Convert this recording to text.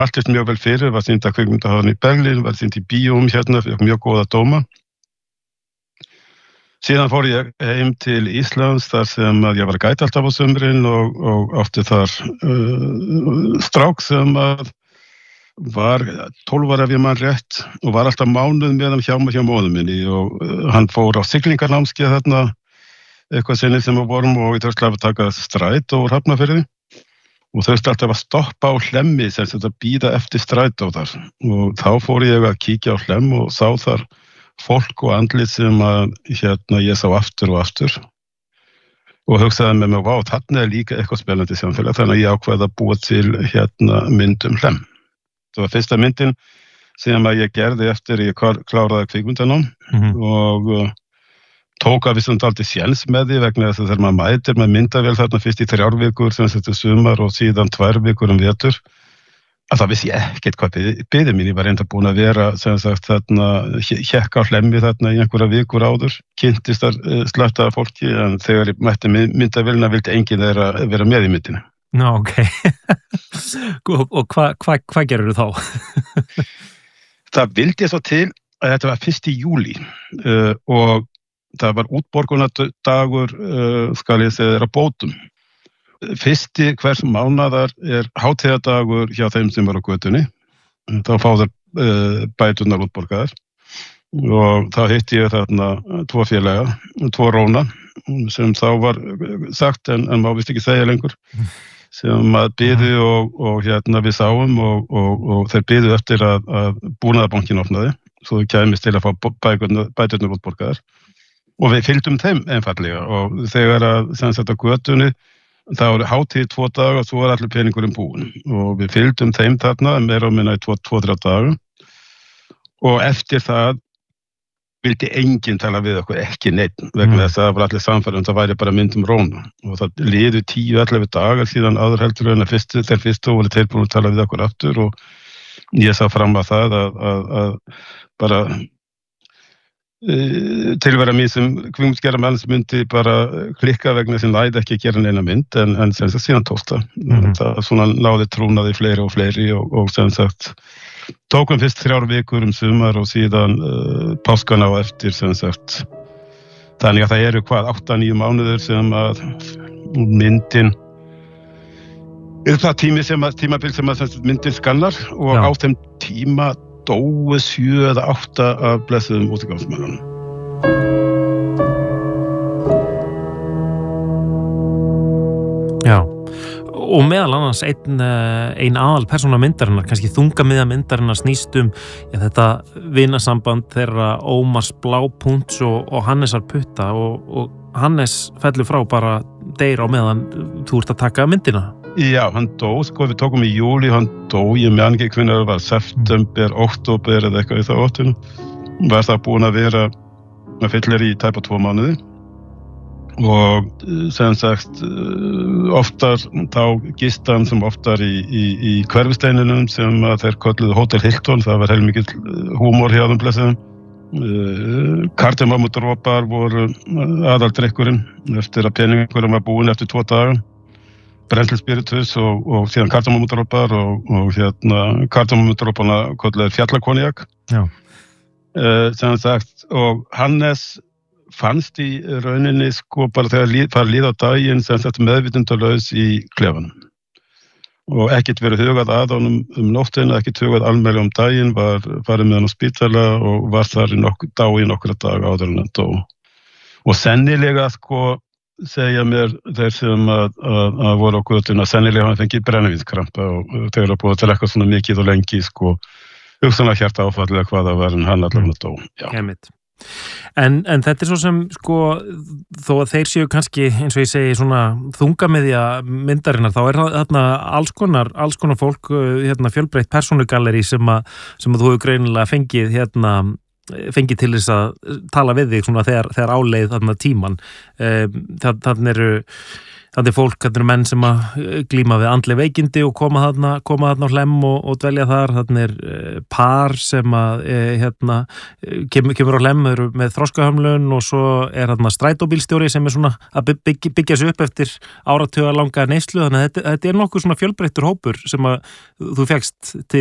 Alltist mjög vel fyrir, var sýnd að kvikmyndaháðan í Berlín, var sýnd í bíóm hérna, fekk mjög góða dóma. Síðan fór ég heim til Íslands þar sem að ég var að gæta alltaf á sumrin og átti þar strák sem að var 12 ára ef ég man rétt og var alltaf mánuð með hann hjá móður minni og hann fór á siglingarnámskeið þarna eitthvað sinni sem við vorum og ég þurfti að taka strætó úr Hafnarfirði og þurfti alltaf að stoppa á Hlemmi sem þetta bíða eftir strætó þar og þá fór ég að kíkja á Hlemm og sá þar fólk og andlit sem að ég sá aftur og aftur og hugsaði með mig, vá, þarna líka eitthvað spennandi samfélag þannig að ég ákveði að búa til mynd Hlemm. Það var fyrsta myndin sem að ég gerði eftir ég kláraði kvikmyndanám og tók að vissum dálítið séns með því vegna þess að þegar maður mætir með myndavél þarna fyrst í 3 vikur sem þetta sumar og síðan 2 vikur vetur að það vissi ég ekkert hvað biði mín, ég var reynda búin að vera sem sagt þarna hékka á Hlemmi þarna í einhverja vikur áður, kynntist þar slattaða fólki en þegar ég mætti myndavélina vildi enginn þeirra vera með í myndinu. Ná, ok. Og hvað gerur þá? Það vildi svo til að þetta var 1. júlí og það var útborgunardagur, skal ég segja þér, á bótum. Fyrsti hvers mánaðar hátíðardagur hjá þeim sem var á götunni. Þá fá þeir bæturnar útborgaðar. Og þá hitti ég þarna 2 félaga, 2 róna, sem þá var sagt, en má vist ekki segja lengur, sem að biðu og við sáum og þeir biðu eftir að búnaðarbankin opnaði, svo þau kæmist til að fá bæturnar útborgaðar. Og við fylgdum þeim einfallega og þegar að sem sagt á götunni þá var hátíð 2 daga og svo var allir peningurinn búinn og við fylgdum þeim þarna meira og minna í 2-3 daga og eftir það vildi enginn tala við okkur ekki neitt vegna þess að það var allir samfærum það væri bara mynd Róna og það liðu 10-11 dagar síðan áður heldur en að þeir fyrstu voru tilbúin að tala við okkur aftur og ég sá fram að það að bara tilvera mín sem kvikmyndsgerðarmann myndi bara klikka vegna sem næði ekki að gera neina mynd en sem sagt síðan tókst það svona náði trúnaði fleiri og fleiri og sem sagt tókum fyrst 3 vikur sumar og síðan páskana á eftir sem sagt þannig að það eru 8-9 mánuður sem að myndin það tímabil sem að myndin skannar og á þeim tíma dóu 7 eða 8 af blessuðum útigáfsmönnunum. Já, og meðal annars ein aðal persóna myndarinnar, kannski þungamiðja myndarinnar snýst þetta vinasamband þeirra Ómars Blápunts og Hannesar Putta og Hannes fellur frá bara deyr á meðan þú ert að taka myndina. Já, hann dó, við tókum í júli, hann dó, ég man ekki hvenær það var september, október eða eitthvað í það óttinu. Var það búin að vera með fyllir í tæpa 2 mánuði og sem sagt oftar þá gist hann sem oftar í hverfisteininum sem að þeir kölluðu Hotel Hilton, það var heilmikill húmor hjá þeim blessaðum. Kardemamudropar voru aðaldrykkurinn eftir að peningurinn var búinn eftir 2 daga. Brennslspiritus og síðan kardamamudropar og kardamamudropana kölluðu fjallakonjak. Já. Sem sagt, og Hannes fannst í rauninni bara þegar líða á daginn sem sagt meðvitundalaus í klefanum. Og ekkert verið hugað að honum nóttina, ekkert hugað almennilega daginn, var farið með hann á spítala og var þar í nokkra daga áður en hann dó. Og sennilega segja mér þeir sem að voru á götunni að sennilega hann fengið brennivínskrampa og þeir búið að drekka svona mikið og lengi hugsanlega hjartaáfall eða hvað það var en hann allavega dó. Einmitt. En þetta svo sem þó að þeir séu kannski eins og ég segi svona þungamiðja myndarinnar þá þarna alls konar fólk fjölbreytt persónugallerí sem þú hefur greinilega fengið til þess að tala við þig svona þegar áleið þarna tíman. Þannig eru fólk, þannig eru menn sem að glíma við andleg veikindi og koma þarna á Hlemm og dvelja þar. Þannig par sem að kemur á lemur með þroskahömlun og svo þarna strætóbílstjóri sem svona að byggja sig upp eftir áratuga langa neyslu, þannig að þetta nokkuð svona fjölbreyttur hópur sem að þú fékkst til